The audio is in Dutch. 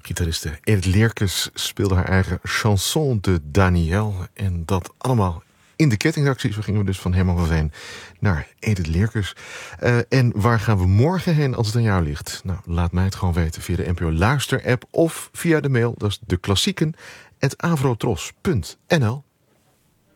Gitariste Edith Leerkens speelde haar eigen Chanson de Daniel. En dat allemaal in de kettingreacties. We gingen dus van Herman van Veen naar Edith Leerkens. En waar gaan we morgen heen als het aan jou ligt? Nou, laat mij het gewoon weten via de NPO Luister app of via de mail. Dat is de klassieken@avrotros.nl.